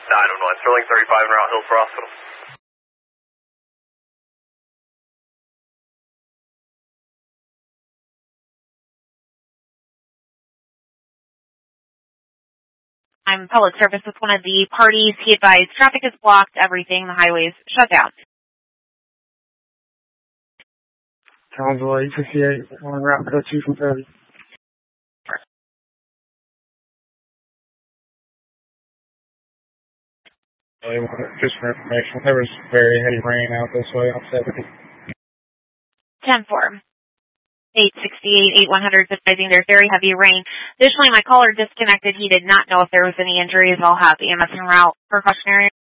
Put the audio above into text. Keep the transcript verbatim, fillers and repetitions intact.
nine one one, Sterling thirty-five en route Hillsborough Hospital. I'm public service with one of the parties. He advised traffic is blocked, everything, the highway's shut down. Townsville eight fifty-eight, on route code two from thirty. Just for information, there was very heavy rain out this way on seventy. ten four. eight sixty-eight, eight one hundred, advising there's very heavy rain. Additionally, my caller disconnected. He did not know if there was any injuries. I'll have E M S en route precautionary